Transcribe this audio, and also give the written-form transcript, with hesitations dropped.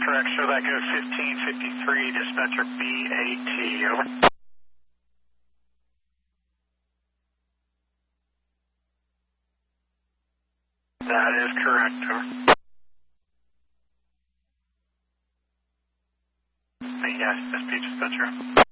correct. Show that goes 1553, dispatcher BAT. Over. That is correct. Over. Yes, SP dispatcher.